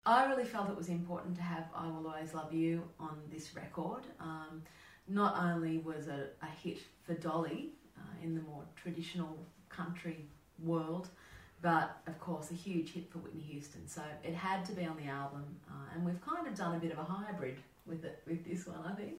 I really felt it was important to have I Will Always Love You on this record. Not only was it a hit for Dolly in the more traditional country world, but of course a huge hit for Whitney Houston. So it had to be on the album, and we've kind of done a bit of a hybrid with this one, I think.